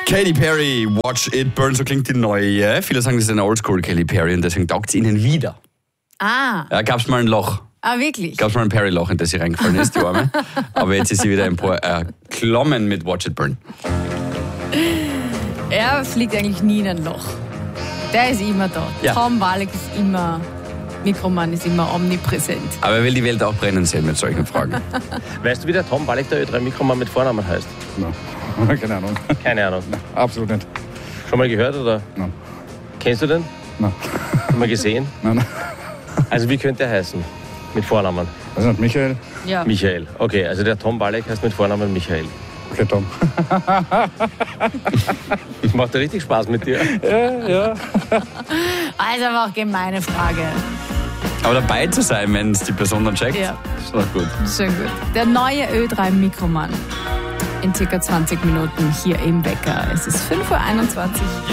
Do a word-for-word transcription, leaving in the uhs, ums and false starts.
Katy Perry, Watch It Burn, so klingt die neue. Viele sagen, das ist eine Oldschool Katy Perry und deswegen taugt es ihnen wieder. Ah. Ja, gab es mal ein Loch. Ah, wirklich? Gab es mal ein Perry-Loch, in das sie reingefallen ist, die Arme. Aber jetzt ist sie wieder empor erklommen mit Watch It Burn. Er fliegt eigentlich nie in ein Loch. Der ist immer da. Ja. Tom Walek ist immer, Mikroman ist immer omnipräsent. Aber er will die Welt auch brennen sehen mit solchen Fragen. Weißt du, wie der Tom Walek, der Ö drei Mikroman mit Vornamen heißt? No. Keine Ahnung. Keine Ahnung. No, absolut nicht. Schon mal gehört, oder? No. Kennst du den? No. Schon mal gesehen? Nein, nein. Also wie könnte er heißen? Mit Vornamen? Also nicht Michael? Ja. Michael. Okay, also der Tom Walek heißt mit Vornamen Michael. Okay, Tom. Das macht ja richtig Spaß mit dir. Ja, ja. Also aber auch gemeine Frage. Aber dabei zu sein, wenn es die Person dann checkt, Ja. ist doch gut. Schön gut. Der neue Ö drei Mikroman. In circa zwanzig Minuten hier im Wecker. Es ist fünf Uhr einundzwanzig.